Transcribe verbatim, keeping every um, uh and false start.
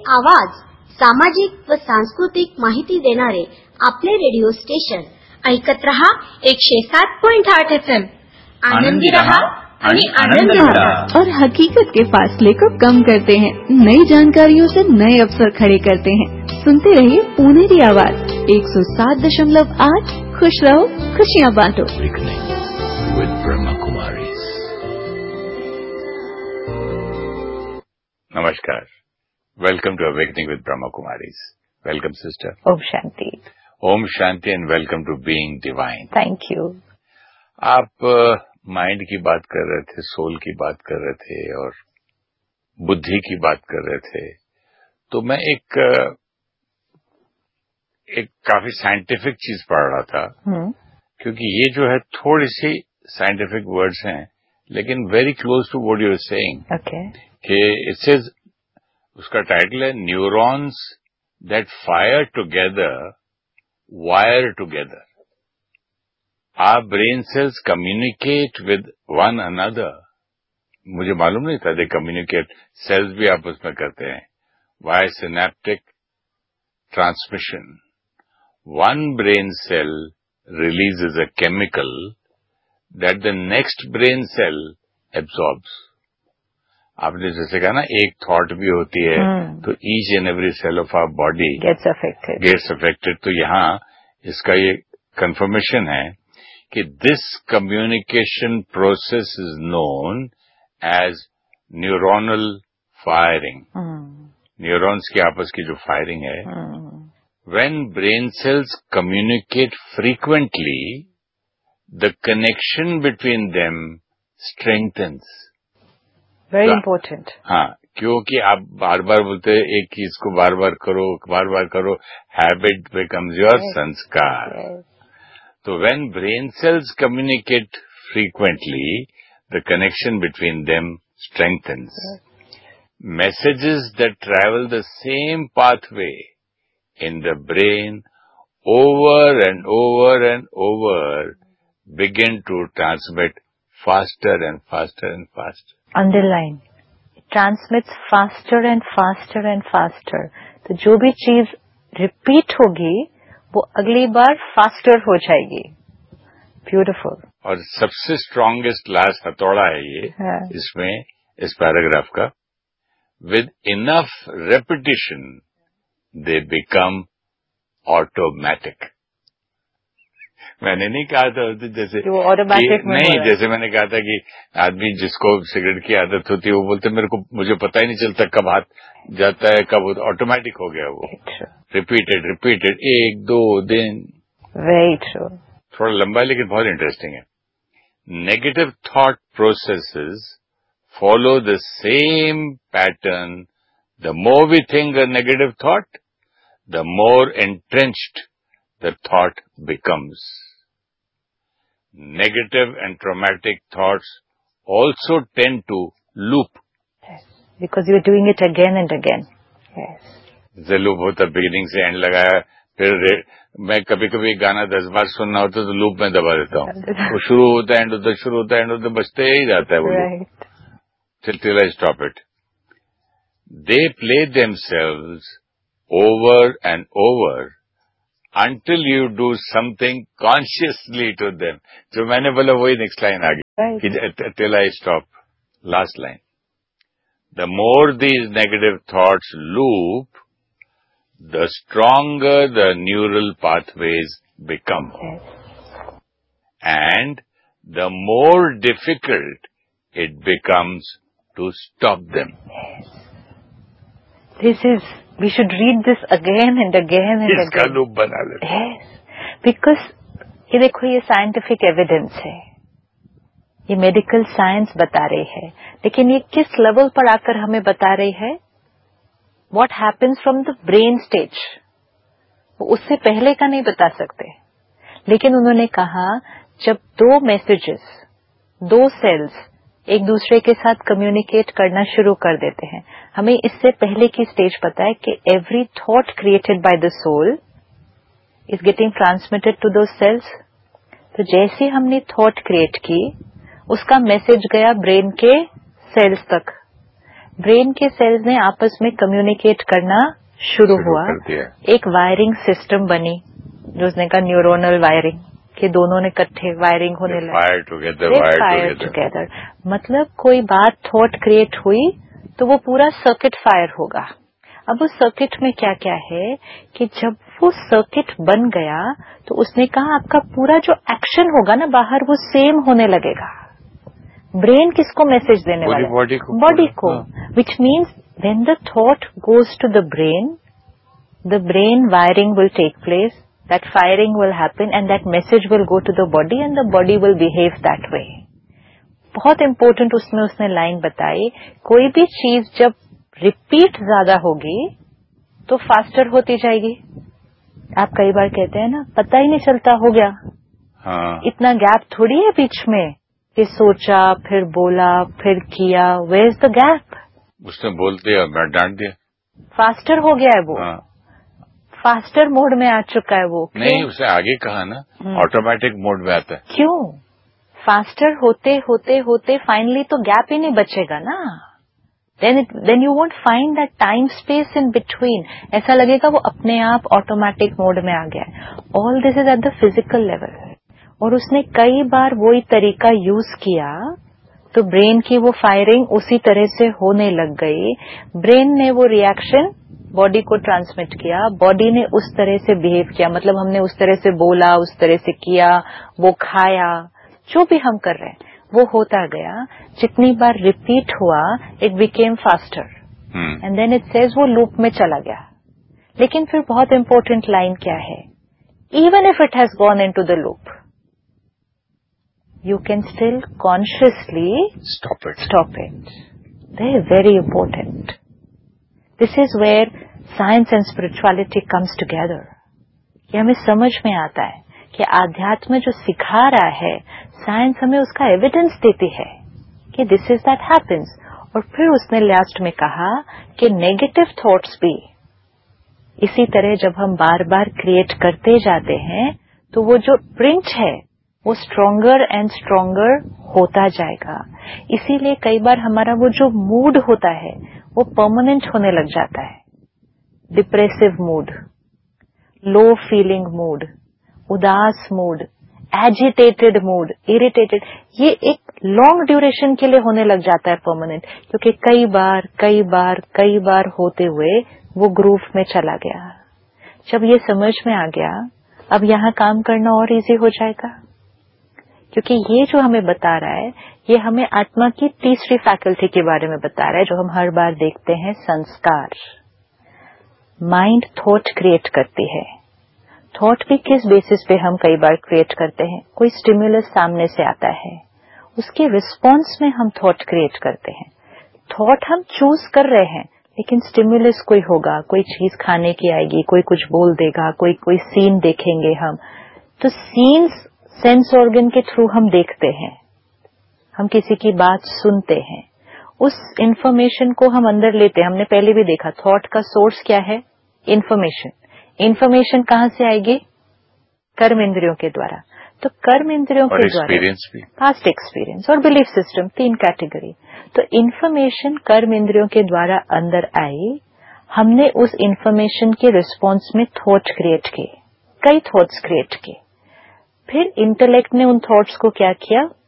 आवाज, सामाजिक व सांस्कृतिक माहिती देणारे आपले रेडिओ स्टेशन ऐकत रहा एकशे सात पॉइंट आठ एफ एम. आनंदी रहा आणि आनंद भरा. और हकीकत के फासले को कम करते हैं, नई जानकारियों से नए अवसर खड़े करते हैं. सुनते रहिए पुनेरी आवाज एक सौ सात दशमलव आठ. खुश रहो, खुशियाँ बांटो. With Brahma Kumaris. Namaskar. Welcome to Awakening with Brahma Kumaris. Welcome, sister. Om Shanti. Om Shanti and welcome to Being Divine. Thank you. आप माइंड uh, की बात कर रहे थे, सोल की बात कर रहे थे और बुद्धि की बात कर रहे थे. तो मैं एक uh, एक काफी साइंटिफिक चीज पढ़ रहा था. hmm. क्योंकि ये जो है थोड़ी सी साइंटिफिक वर्ड्स हैं लेकिन very close to what you are saying. Okay. कि इट सेज, उसका टाइटल है neurons that fire together wire together. Our brain cells communicate with one another. मुझे मालूम नहीं था दे कम्युनिकेट. सेल्स भी आपस में करते हैं. Y synaptic transmission. One brain cell releases a chemical that the next brain cell absorbs. आपने जैसे कहा ना एक थॉट भी होती है hmm. तो each and every cell of our body gets affected. Gets affected. तो यहाँ इसका ये confirmation है कि this communication process is known as neuronal firing. hmm. Neurons की आपस की जो firing है. hmm. When brain cells communicate frequently, the connection between them strengthens. Very so, important. हाँ, क्योंकि आप बार बार बोलते हैं एक चीज को बार बार करो, बार बार करो, habit becomes your yes. sanskar. Yes. So when brain cells communicate frequently, the connection between them strengthens. Yes. Messages that travel the same pathway in the brain over and over and over begin to transmit faster and faster and faster. Underline. It transmits faster and faster and faster. तो जो भी चीज repeat होगी वो अगली बार faster हो जाएगी. Beautiful. और सबसे स्ट्रॉन्गेस्ट लास्ट हथौड़ा है ये हाँ. इसमें इस पैराग्राफ का. With enough repetition they become automatic. मैंने नहीं कहा था जैसे वो ऑटोमेटिक नहीं, जैसे मैंने कहा था कि आदमी जिसको सिगरेट की आदत होती है वो बोलते मेरे को मुझे पता ही नहीं चलता कब हाथ जाता है कब ऑटोमेटिक हो गया वो. रिपीटेड रिपीटेड एक दो दिन. Very true. थोड़ा लंबा है लेकिन बहुत इंटरेस्टिंग है. Negative thought processes follow the same pattern. The more we think a negative thought, the more entrenched the thought becomes. Negative and traumatic thoughts also tend to loop. Yes, because you're doing it again and again. Yes. The loop होता beginning से end लगाया, फिर मैं कभी कभी गाना दस बार सुनना होता तो लूप में दबा देता हूँ. वो शुरू होता है एंड होता शुरू होता है एंड होता बजते ही जाता है वो loop. Till till I stop it. They play themselves over and over until you do something consciously to them. जो मैंने बोला वही next line आ गई. Right. Till I stop. Last line. The more these negative thoughts loop, the stronger the neural pathways become. Yes. And the more difficult it becomes to stop them. Yes. This is, we should read this again and again and इसका again. Loop बना लेते. Yes, because ये देखो ये scientific evidence है, ये medical science बता रही है, लेकिन ये किस लेवल पर आकर हमें बता रही है? What happens from the brain stage. वो उससे पहले का नहीं बता सकते, लेकिन उन्होंने कहा जब दो मैसेजेस, दो सेल्स एक दूसरे के साथ कम्युनिकेट करना शुरू कर देते हैं, हमें इससे पहले की स्टेज पता है कि every thought created by the soul is getting transmitted to those sales. तो जैसे हमने थॉट क्रिएट की उसका मैसेज गया ब्रेन के सेल्स तक. ब्रेन के सेल्स ने आपस में कम्युनिकेट करना शुरू हुआ, एक वायरिंग सिस्टम बनी जो उसने कहा न्यूरोनल वायरिंग, कि दोनों ने इकट्ठे वायरिंग होने लगी, फायर टुगेदर। मतलब कोई बात थॉट क्रिएट हुई तो वो पूरा सर्किट फायर होगा। अब उस सर्किट में क्या क्या है कि जब वो सर्किट बन गया तो उसने कहा आपका पूरा जो एक्शन होगा ना बाहर वो सेम होने लगेगा। ब्रेन किसको मैसेज देने वाला है? बॉडी को, बॉडी को, which means when the thought goes to the brain, the brain wiring will take place, that firing will happen and that message will go to the body and the body will behave that way. बहुत important उसमें उसने line बताई, कोई भी चीज जब repeat ज्यादा होगी तो फास्टर होती जाएगी। आप कई बार कहते हैं ना पता ही नहीं चलता हो गया, हाँ। इतना गैप थोड़ी है बीच में कि सोचा फिर बोला फिर किया, वेयर इज द गैप? उसने बोल दिया, मैं डांट दिया, फास्टर हो गया है वो, हाँ। फास्टर मोड में आ चुका है वो। नहीं, उसे आगे कहा ना ऑटोमेटिक मोड में आता है। क्यों? फास्टर होते होते होते फाइनली तो गैप ही नहीं बचेगा ना, then it, then you won't find that time space in between। ऐसा लगेगा वो अपने आप ऑटोमेटिक मोड में आ गया है। All this is at the physical level. और उसने कई बार वही तरीका यूज किया तो ब्रेन की वो फायरिंग उसी तरह से होने लग गई। ब्रेन ने वो रिएक्शन बॉडी को ट्रांसमिट किया, बॉडी ने उस तरह से बिहेव किया, मतलब हमने उस तरह से बोला, उस तरह से किया, वो खाया, जो भी हम कर रहे हैं वो होता गया। जितनी बार रिपीट हुआ it became faster and then it says वो लूप में चला गया। लेकिन फिर बहुत इंपॉर्टेंट लाइन क्या है, even if it has gone into the loop you can still consciously stop it stop it. They are very important. This is where science and spirituality comes together. ये हमें समझ में आता है कि आध्यात्म जो सिखा रहा है साइंस हमें उसका एविडेंस देती है कि दिस इज दैट हैपेंस। और फिर उसने लास्ट में कहा कि नेगेटिव थॉट्स भी इसी तरह जब हम बार बार क्रिएट करते जाते हैं तो वो जो प्रिंट है वो स्ट्रोंगर एंड स्ट्रोंगर होता जाएगा। इसीलिए कई बार हमारा वो जो मूड होता है वो परमानेंट होने लग जाता है। डिप्रेसिव मूड, लो फीलिंग मूड, उदास मूड, एजिटेटेड मूड, इरिटेटेड, ये एक लॉन्ग ड्यूरेशन के लिए होने लग जाता है परमानेंट, क्योंकि कई बार कई बार कई बार होते हुए वो ग्रूव में चला गया। जब ये समझ में आ गया अब यहाँ काम करना और इजी हो जाएगा, क्योंकि ये जो हमें बता रहा है ये हमें आत्मा की तीसरी फैकल्टी के बारे में बता रहा है जो हम हर बार देखते हैं, संस्कार। माइंड थॉट क्रिएट करती है। थॉट भी किस बेसिस पे हम कई बार क्रिएट करते हैं, कोई स्टिमुलस सामने से आता है उसके रिस्पॉन्स में हम थॉट क्रिएट करते हैं। थॉट हम चूज कर रहे हैं लेकिन स्टिमुलस कोई होगा, कोई चीज खाने की आएगी, कोई कुछ बोल देगा, कोई कोई सीन देखेंगे हम, तो सीन्स सेंस ऑर्गन के थ्रू हम देखते हैं, हम किसी की बात सुनते हैं, उस इंफॉर्मेशन को हम अंदर लेते हैं। हमने पहले भी देखा थॉट का सोर्स क्या है, इंफॉर्मेशन। इंफॉर्मेशन कहाँ से आएगी, कर्म इंद्रियों के द्वारा। तो कर्म इंद्रियों के द्वारा पास्ट एक्सपीरियंस और बिलीफ सिस्टम, तीन कैटेगरी। तो इंफॉर्मेशन कर्म इंद्रियों के द्वारा अंदर आई, हमने उस इंफॉर्मेशन के रिस्पॉन्स में थॉट क्रिएट किए, कई थॉट्स क्रिएट किए। फिर इंटेलेक्ट ने उन थॉट्स को क्या किया,